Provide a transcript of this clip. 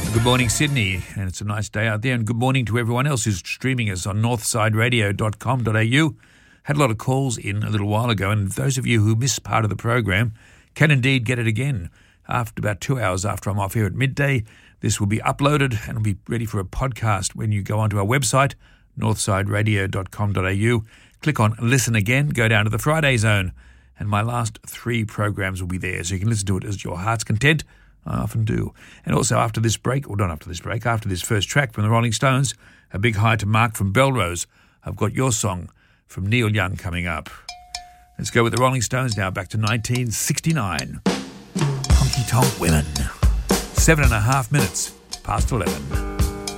Good morning, Sydney, and it's a nice day out there. And good morning to everyone else who's streaming us on northsideradio.com.au. Had a lot of calls in a little while ago, and those of you who missed part of the program can indeed get it again. After about 2 hours after I'm off here at midday, this will be uploaded and will be ready for a podcast when you go onto our website, northsideradio.com.au. Click on Listen Again, go down to the Friday Zone, and my last 3 programs will be there, so you can listen to it as your heart's content. I often do. And also after this break, or not after this break, after this first track from the Rolling Stones, a big hi to Mark from Belrose. I've got your song from Neil Young coming up. Let's go with the Rolling Stones now, back to 1969. Honky Tonk Women. 7.5 minutes past 11.